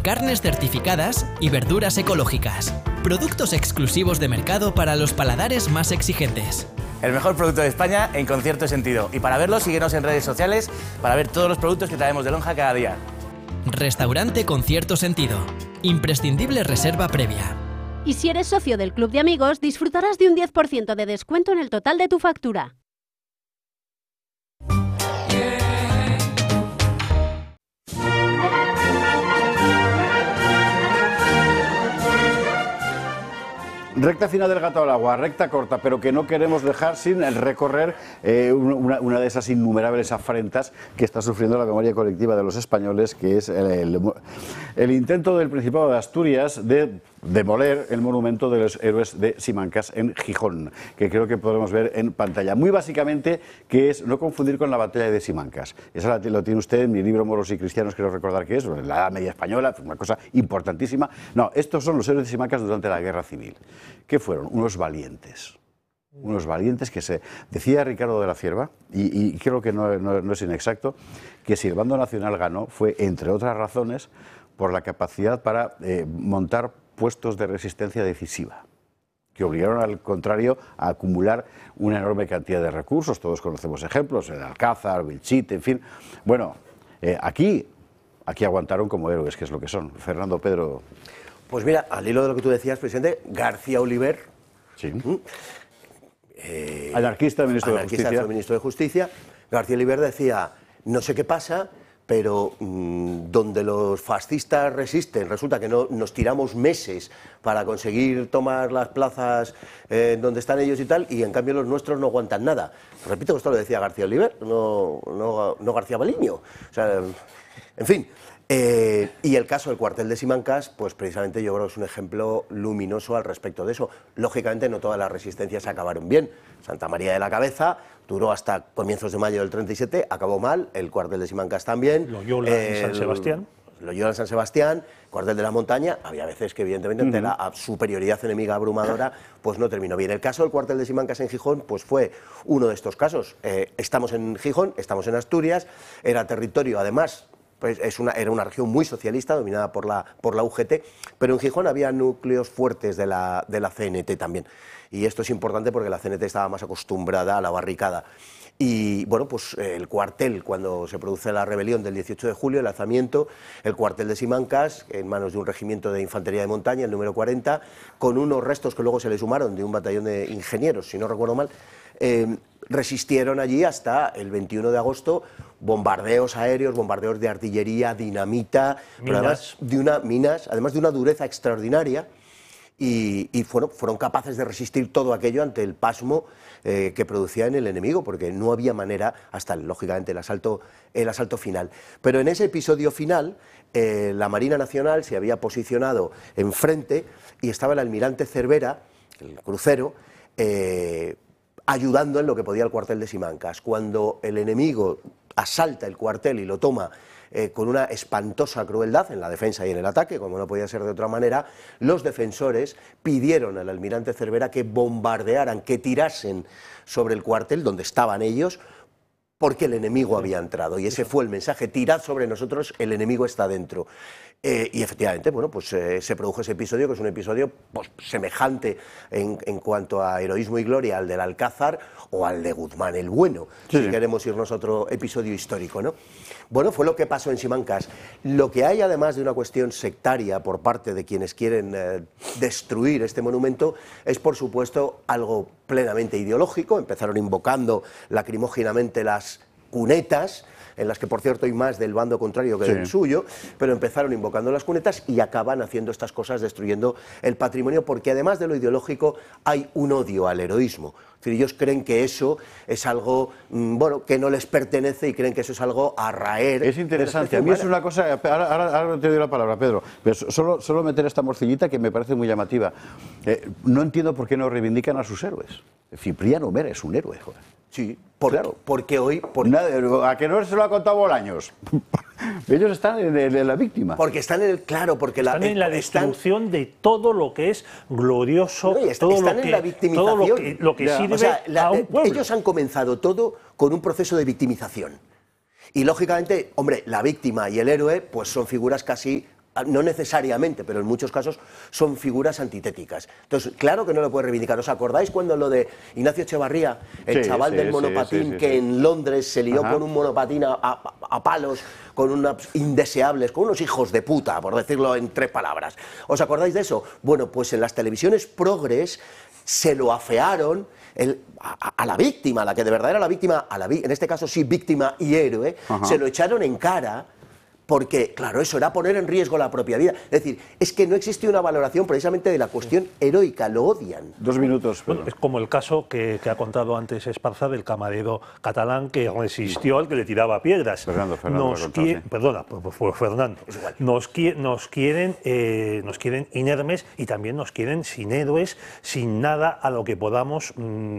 carnes certificadas y verduras ecológicas. Productos exclusivos de mercado para los paladares más exigentes. El mejor producto de España en Concierto Sentido. Y para verlo, síguenos en redes sociales para ver todos los productos que traemos de Lonja cada día. Restaurante Concierto Sentido. Imprescindible reserva previa. Y si eres socio del Club de Amigos, disfrutarás de un 10% de descuento en el total de tu factura. Recta final del gato al agua, recta corta, pero que no queremos dejar sin recorrer una de esas innumerables afrentas que está sufriendo la memoria colectiva de los españoles, que es el intento del Principado de Asturias de demoler el monumento de los héroes de Simancas en Gijón, que creo que podemos ver en pantalla. Muy básicamente, que es no confundir con la batalla de Simancas. Esa lo tiene usted en mi libro Moros y Cristianos, quiero recordar que es, la Edad Media Española, una cosa importantísima. No, estos son los héroes de Simancas durante la Guerra Civil. ¿Qué fueron? Unos valientes que se decía Ricardo de la Cierva, y creo que no es inexacto, que si el bando nacional ganó fue, entre otras razones, por la capacidad para montar puestos de resistencia decisiva, que obligaron al contrario a acumular una enorme cantidad de recursos. Todos conocemos ejemplos, el Alcázar, Belchite, en fin. Bueno, aquí aguantaron como héroes, que es lo que son. Fernando, Pedro. Pues mira, al hilo de lo que tú decías, presidente, García Oliver, sí. Anarquista, ministro de Justicia. García Oliver decía, no sé qué pasa, pero donde los fascistas resisten, resulta que no nos tiramos meses para conseguir tomar las plazas donde están ellos y tal, y en cambio los nuestros no aguantan nada. Repito que esto lo decía García Oliver, no García Baliño. O sea, en fin. Y el caso del cuartel de Simancas, pues precisamente yo creo que es un ejemplo luminoso al respecto de eso. Lógicamente no todas las resistencias acabaron bien. Santa María de la Cabeza duró hasta comienzos de mayo del 37, acabó mal, el cuartel de Simancas también. Loyola en San Sebastián. Loyola en San Sebastián, cuartel de la Montaña, había veces que evidentemente ante la superioridad enemiga abrumadora pues no terminó bien. El caso del cuartel de Simancas en Gijón pues fue uno de estos casos. Estamos en Gijón, estamos en Asturias, era territorio además... Pues era una región muy socialista, dominada por la UGT, pero en Gijón había núcleos fuertes de la CNT también. Y esto es importante porque la CNT estaba más acostumbrada a la barricada. Y bueno, pues el cuartel, cuando se produce la rebelión del 18 de julio, el alzamiento, el cuartel de Simancas, en manos de un regimiento de infantería de montaña, el número 40, con unos restos que luego se le sumaron de un batallón de ingenieros, si no recuerdo mal, resistieron allí hasta el 21 de agosto, bombardeos aéreos, bombardeos de artillería, dinamita, pero además de una dureza extraordinaria, y fueron capaces de resistir todo aquello ante el pasmo que producía en el enemigo, porque no había manera, hasta lógicamente el asalto final. Pero en ese episodio final, la Marina Nacional se había posicionado enfrente y estaba el almirante Cervera, el crucero, ayudando en lo que podía el cuartel de Simancas. Cuando el enemigo asalta el cuartel y lo toma con una espantosa crueldad en la defensa y en el ataque, como no podía ser de otra manera, los defensores pidieron al almirante Cervera que bombardearan, que tirasen sobre el cuartel donde estaban ellos, porque el enemigo había entrado. Y ese fue el mensaje: tirad sobre nosotros, el enemigo está dentro. Y efectivamente, bueno, pues se produjo ese episodio, que es un episodio pues, semejante en cuanto a heroísmo y gloria al del Alcázar o al de Guzmán el Bueno, sí, si queremos irnos a otro episodio histórico, ¿no? Bueno, fue lo que pasó en Simancas. Lo que hay, además de una cuestión sectaria por parte de quienes quieren destruir este monumento, es, por supuesto, algo plenamente ideológico. Empezaron invocando lacrimógenamente las cunetas, en las que, por cierto, hay más del bando contrario que del suyo, pero empezaron invocando las cunetas y acaban haciendo estas cosas, destruyendo el patrimonio, porque además de lo ideológico hay un odio al heroísmo. Es decir, ellos creen que eso es algo, bueno, que no les pertenece, y creen que eso es algo a raer. Es interesante, a mí es una cosa, ahora te doy la palabra, Pedro, pero solo meter esta morcillita que me parece muy llamativa. No entiendo por qué no reivindican a sus héroes. Cipriano Mera es un héroe, joder. Sí, claro, porque hoy... ¿A que no se lo ha contado Bolaños? Ellos están en la víctima. Porque están en el... Claro, porque están en la destrucción de todo lo que es glorioso, no, están en la victimización. Todo lo que sirve, o sea, a un pueblo. Ellos han comenzado todo con un proceso de victimización. Y lógicamente, hombre, la víctima y el héroe pues son figuras casi no necesariamente, pero en muchos casos son figuras antitéticas. Entonces, claro que no lo puede reivindicar. ¿Os acordáis cuando lo de Ignacio Echevarría, el chaval del monopatín que en Londres se lió con un monopatín a palos, con unos indeseables, con unos hijos de puta, por decirlo en 3 palabras? ¿Os acordáis de eso? Bueno, pues en las televisiones progres se lo afearon a la víctima, a la que de verdad era la víctima, en este caso sí víctima y héroe, se lo echaron en cara. Porque, claro, eso era poner en riesgo la propia vida. Es decir, es que no existe una valoración precisamente de la cuestión heroica, lo odian. 2 minutos. Bueno, es como el caso que ha contado antes Esparza del camarero catalán que resistió al que le tiraba piedras. Fernando. Perdona, fue Fernando. Nos quieren inermes y también nos quieren sin héroes, sin nada a lo que podamos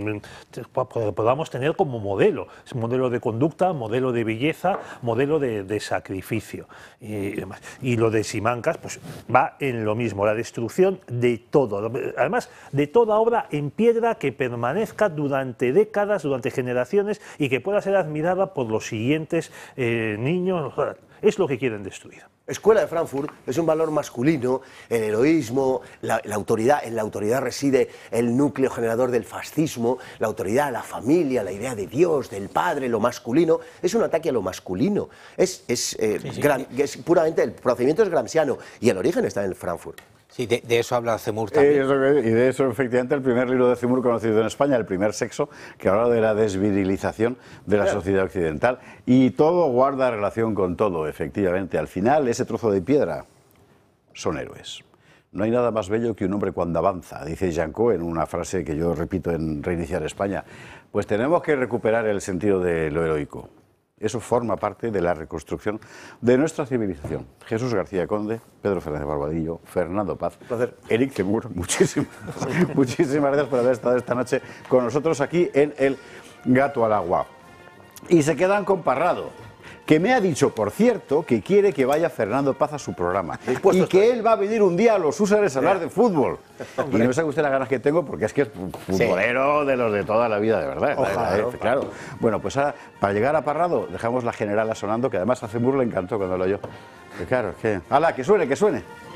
tener como modelo. Es modelo de conducta, modelo de belleza, modelo de sacrificio. Y demás. Y lo de Simancas pues va en lo mismo, la destrucción de todo, además de toda obra en piedra que permanezca durante décadas, durante generaciones y que pueda ser admirada por los siguientes niños, es lo que quieren destruir. Escuela de Frankfurt es un valor masculino, el heroísmo, la autoridad. En la autoridad reside el núcleo generador del fascismo, la autoridad, la familia, la idea de Dios, del padre, lo masculino. Es un ataque a lo masculino. Es puramente, el procedimiento es gramsciano y el origen está en Frankfurt. Sí, de eso habla Zemmour también. Y de eso, efectivamente, el primer libro de Zemmour conocido en España, El primer sexo, que habla de la desvirilización de la sociedad occidental. Y todo guarda relación con todo, efectivamente. Al final, ese trozo de piedra son héroes. No hay nada más bello que un hombre cuando avanza, dice Janco en una frase que yo repito en Reiniciar España. Pues tenemos que recuperar el sentido de lo heroico. Eso forma parte de la reconstrucción de nuestra civilización. Jesús García Conde, Pedro Fernández Barbadillo, Fernando Paz, Eric Zemmour, muchísimas gracias por haber estado esta noche con nosotros aquí en El Gato al Agua. Y se quedan con Parrado, que me ha dicho, por cierto, que quiere que vaya Fernando Paz a su programa y que él va a venir un día a los Húsares a hablar de fútbol. Y no sabe usted las ganas que tengo porque es que es futbolero de los de toda la vida, de verdad. Ojalá, claro. Bueno, pues ahora, para llegar a Parrado, dejamos la generala sonando, que además a Zemmour le encantó cuando lo oyó. Que claro, es que... ¡Hala, que suene, que suene!